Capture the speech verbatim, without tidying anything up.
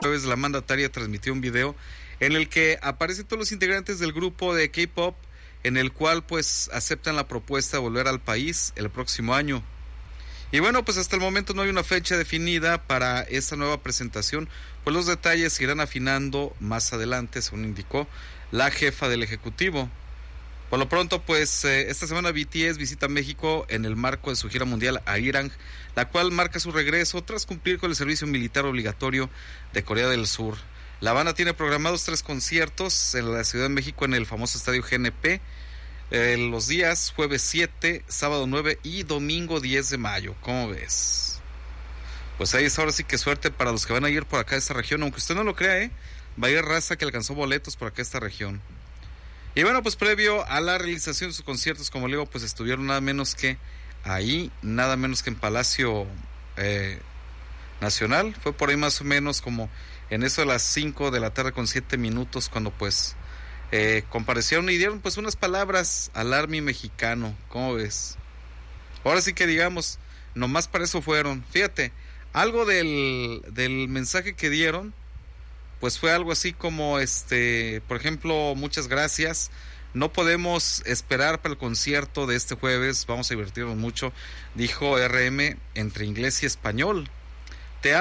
Jueves la mandataria transmitió un video en el que aparecen todos los integrantes del grupo de K-pop, en el cual pues aceptan la propuesta de volver al país el próximo año. Y bueno, pues hasta el momento no hay una fecha definida para esta nueva presentación, pues los detalles se irán afinando más adelante, según indicó la jefa del ejecutivo. Por lo pronto, pues eh, esta semana B T S visita México en el marco de su gira mundial a Irán, la cual marca su regreso tras cumplir con el servicio militar obligatorio de Corea del Sur. La banda tiene programados tres conciertos en la Ciudad de México en el famoso estadio G N P, eh, los días jueves siete, sábado nueve y domingo diez de mayo. ¿Cómo ves? Pues ahí es, ahora sí que suerte para los que van a ir por acá a esta región, aunque usted no lo crea, ¿eh? Va a ir raza que alcanzó boletos por acá a esta región. Y bueno, pues previo a la realización de sus conciertos, como le digo, pues estuvieron nada menos que ahí, nada menos que en Palacio eh, Nacional. Fue por ahí más o menos como en eso de las cinco de la tarde con siete minutos, cuando pues eh, comparecieron y dieron pues unas palabras al Army mexicano. ¿Cómo ves? Ahora sí que digamos, nomás para eso fueron. Fíjate, algo del, del mensaje que dieron, pues fue algo así como, este, por ejemplo, muchas gracias. No podemos esperar para el concierto de este jueves, vamos a divertirnos mucho, dijo R M entre inglés y español.